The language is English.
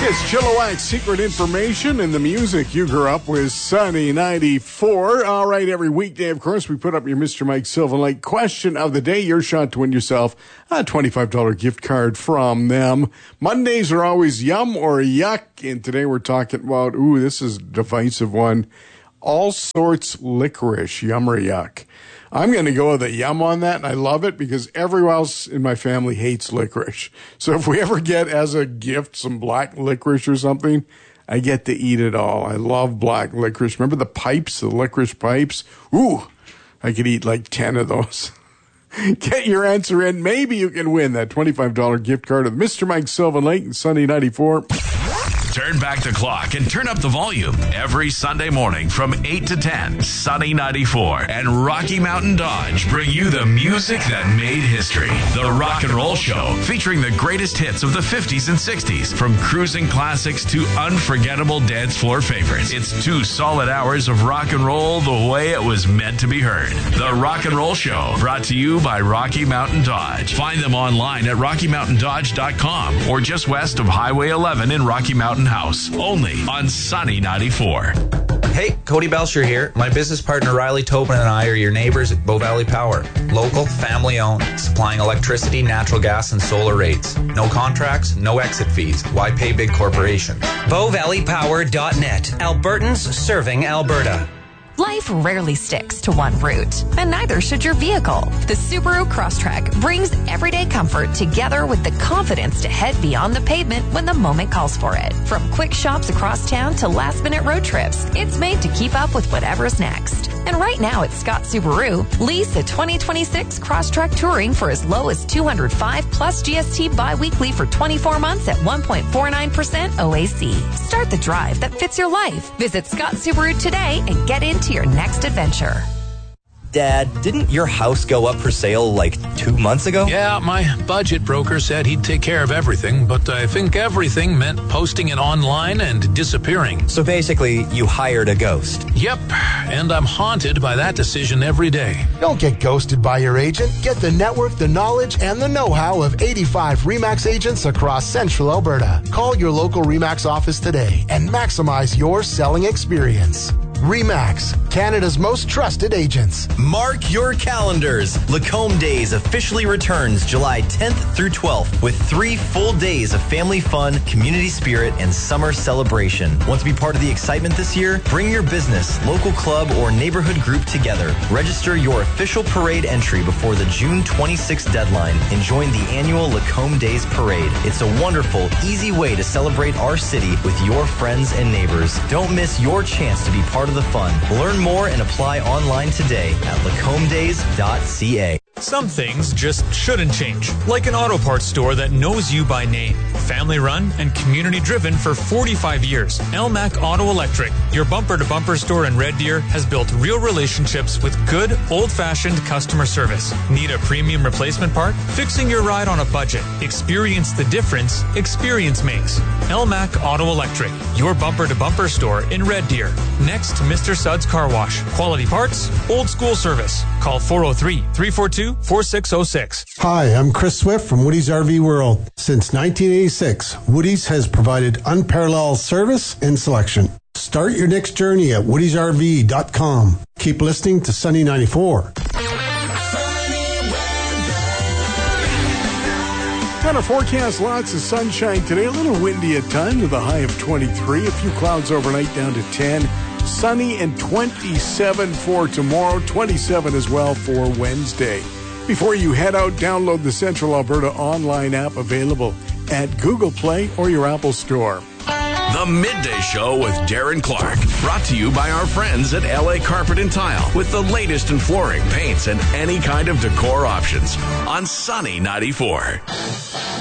It's Chilliwack's Secret Information and the music you grew up with, Sunny 94. All right, every weekday, of course, we put up your Mr. Mike Sylvan Lake question of the day. Your shot to win yourself a $25 gift card from them. Mondays are always yum or yuck, and today we're talking about, this is a divisive one, all sorts licorice, yum or yuck. I'm going to go with a yum on that, and I love it because everyone else in my family hates licorice. So if we ever get as a gift some black licorice or something, I get to eat it all. I love black licorice. Remember the pipes, the licorice pipes? I could eat like 10 of those. Get your answer in. Maybe you can win that $25 gift card of Mr. Mike Sylvan Lake and Sunny 94. Turn back the clock and turn up the volume every Sunday morning from 8 to 10. Sunny 94 and Rocky Mountain Dodge bring you the music that made history. The Rock and Roll Show, featuring the greatest hits of the 50s and 60s, from cruising classics to unforgettable dance floor favorites. It's 2 solid hours of rock and roll the way it was meant to be heard. The Rock and Roll Show, brought to you by Rocky Mountain Dodge. Find them online at RockyMountainDodge.com or just west of Highway 11 in Rocky Mountain House, only on Sunny 94. Hey, Cody Belcher here. My business partner Riley Tobin and I are your neighbors at Bow Valley Power. Local, family-owned, supplying electricity, natural gas, and solar rates. No contracts, no exit fees. Why pay big corporations? BowValleyPower.net. Albertans serving Alberta. Life rarely sticks to one route, and neither should your vehicle. The Subaru Crosstrek brings everyday comfort together with the confidence to head beyond the pavement when the moment calls for it. From quick shops across town to last-minute road trips, it's made to keep up with whatever's next. And right now at Scott Subaru, lease a 2026 Crosstrek Touring for as low as $205 plus GST bi-weekly for 24 months at 1.49% OAC. Start the drive that fits your life. Visit Scott Subaru today and get into your next adventure. Dad, didn't your house go up for sale like 2 months ago? Yeah, my budget broker said he'd take care of everything, but I think everything meant posting it online and disappearing. So basically, you hired a ghost. Yep, and I'm haunted by that decision every day. Don't get ghosted by your agent. Get the network, the knowledge, and the know-how of 85 RE/MAX agents across central Alberta. Call your local RE/MAX office today and maximize your selling experience. RE/MAX, Canada's most trusted agents. Mark your calendars. Lacombe Days officially returns July 10th through 12th with 3 full days of family fun, community spirit, and summer celebration. Want to be part of the excitement this year? Bring your business, local club, or neighborhood group together. Register your official parade entry before the June 26th deadline and join the annual Lacombe Days Parade. It's a wonderful, easy way to celebrate our city with your friends and neighbors. Don't miss your chance to be part of the fun. Learn more and apply online today at lacombedays.ca. Some things just shouldn't change, like an auto parts store that knows you by name. Family run and community driven for 45 years. Elmac Auto Electric, your bumper-to-bumper store in Red Deer, has built real relationships with good, old-fashioned customer service. Need a premium replacement part? Fixing your ride on a budget. Experience the difference experience makes. Elmac Auto Electric, your bumper-to-bumper store in Red Deer. Next to Mr. Suds Car Wash. Quality parts, old school service. Call 403-342-4606. Hi, I'm Chris Swift from Woody's RV World. Since 1986, Woody's has provided unparalleled service and selection. Start your next journey at woodysrv.com. Keep listening to Sunny 94. On our forecast, lots of sunshine today. A little windy at times with a high of 23. A few clouds overnight down to 10. Sunny and 27 for tomorrow. 27 as well for Wednesday. Before you head out, download the Central Alberta online app available at Google Play or your Apple Store. The Midday Show with Darren Clark. Brought to you by our friends at LA Carpet and Tile. With the latest in flooring, paints, and any kind of decor options. On Sunny 94.